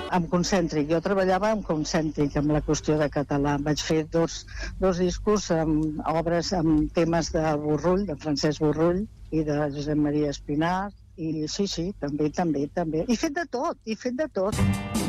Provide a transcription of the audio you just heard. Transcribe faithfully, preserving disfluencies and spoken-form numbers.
amb Concèntric. Jo treballava amb Concèntric, amb la qüestió de català. Vaig fer dos, dos discos amb obres amb temes de Borrull, de Francesc Borrull i de Josep Maria Espinar. I sí, sí, també, també, també. He fet de tot, he fet de tot.